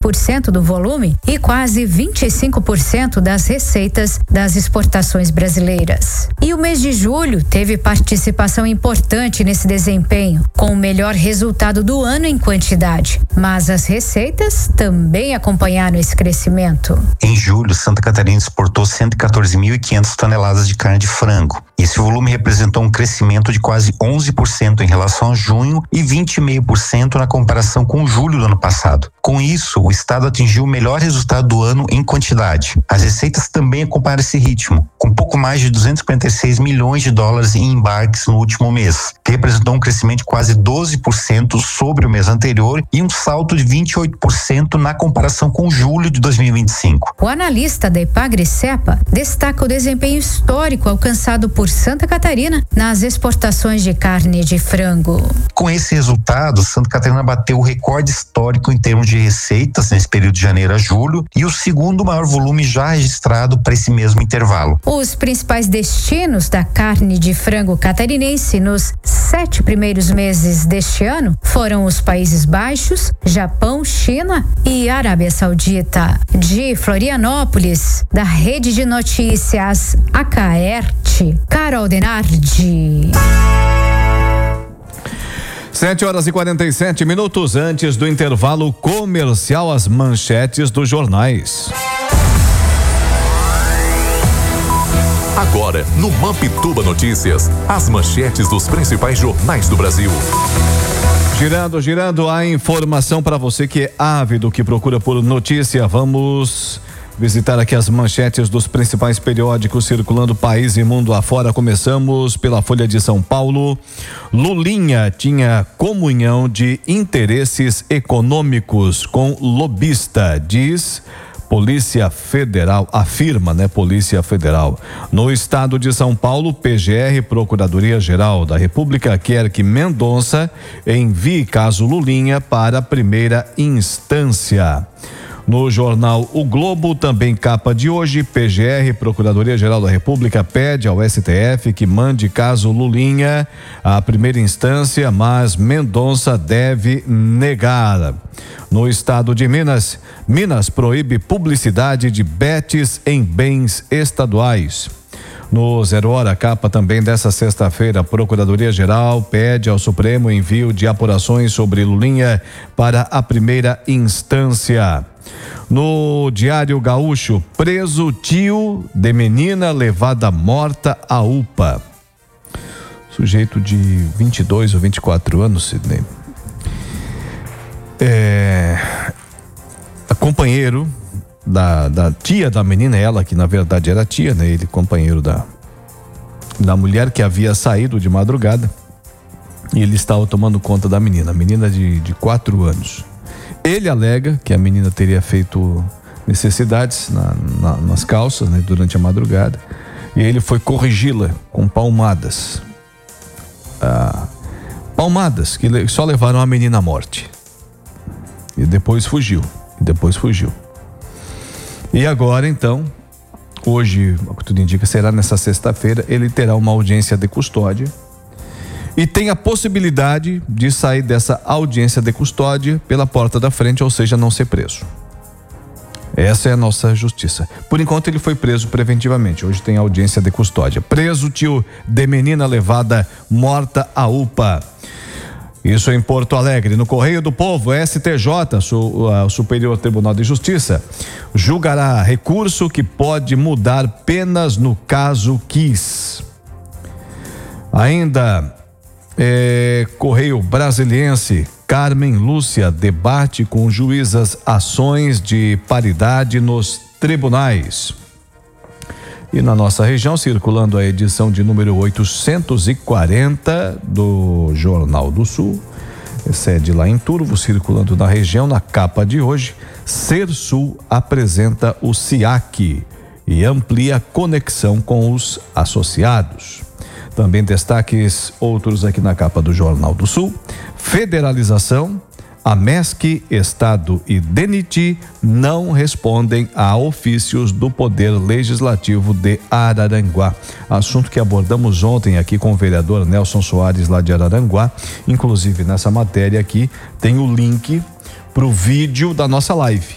15% do volume e quase 25% das receitas das exportações brasileiras. E o mês de julho teve participação importante nesse desempenho, com o melhor resultado do ano em quantidade. Mas as receitas também acompanharam esse crescimento. Em julho, Santa Catarina exportou 114.500 toneladas de carne de frango. Esse volume representou um crescimento de quase 11% em relação a junho e 20,5% na comparação com julho do ano passado. Com isso, o estado atingiu o melhor resultado do ano em quantidade. As receitas também acompanharam esse ritmo, com pouco mais de 256 milhões de dólares em embarques no último mês, que representou um crescimento de quase 12% sobre o mês anterior e um salto de 28% na comparação com julho de 2025. O analista da Epagri-Cepa destaca o desempenho histórico alcançado por Santa Catarina nas exportações de carne de frango. Com esse resultado, Santa Catarina bateu o recorde histórico em termos de receitas nesse período de janeiro a julho e o segundo maior volume já registrado para esse mesmo intervalo. Os principais destinos da carne de frango catarinense nos 7 primeiros meses deste ano foram os Países Baixos, Japão, China e Arábia Saudita. De Florianópolis, da Rede de Notícias Acaerte, Carol Denardi. 7h47 antes do intervalo comercial, as manchetes dos jornais. Agora, no Mampituba Notícias, as manchetes dos principais jornais do Brasil. Girando a informação para você que é ávido, que procura por notícia. Vamos visitar aqui as manchetes dos principais periódicos circulando país e mundo afora. Começamos pela Folha de São Paulo. Lulinha tinha comunhão de interesses econômicos com lobista, diz Polícia Federal, afirma, Polícia Federal. No estado de São Paulo, PGR, Procuradoria-Geral da República, quer que Mendonça envie caso Lulinha para a primeira instância. No jornal O Globo, também capa de hoje, PGR, Procuradoria-Geral da República, pede ao STF que mande caso Lulinha à primeira instância, mas Mendonça deve negar. No estado de Minas, Minas proíbe publicidade de bets em bens estaduais. No 0 Hora, capa também dessa sexta-feira, a Procuradoria-Geral pede ao Supremo envio de apurações sobre Lulinha para a primeira instância. No Diário Gaúcho, preso tio de menina levada morta à UPA. Sujeito de 22 ou 24 anos, Sidney. Companheiro da tia da menina, ela que na verdade era tia, ele companheiro da mulher que havia saído de madrugada, e ele estava tomando conta da menina de 4 anos. Ele alega que a menina teria feito necessidades nas calças, durante a madrugada, e ele foi corrigi-la com palmadas. Palmadas que só levaram a menina à morte. E depois fugiu. E agora, então, hoje, o que tudo indica, será nessa sexta-feira, ele terá uma audiência de custódia e tem a possibilidade de sair dessa audiência de custódia pela porta da frente, ou seja, não ser preso. Essa é a nossa justiça. Por enquanto, ele foi preso preventivamente. Hoje tem audiência de custódia. Preso tio de menina levada morta à UPA. Isso em Porto Alegre. No Correio do Povo, STJ, o Superior Tribunal de Justiça, julgará recurso que pode mudar penas no caso Kiss. Ainda, Correio Brasiliense, Carmen Lúcia debate com juízas ações de paridade nos tribunais. E na nossa região, circulando a edição de número 840 do Jornal do Sul, sede lá em Turvo, circulando na região, na capa de hoje, Sersul apresenta o SIAC e amplia conexão com os associados. Também destaques outros aqui na capa do Jornal do Sul. Federalização, a MESC, Estado e DENIT não respondem a ofícios do Poder Legislativo de Araranguá. Assunto que abordamos ontem aqui com o vereador Nelson Soares, lá de Araranguá. Inclusive, nessa matéria aqui tem o link para o vídeo da nossa live.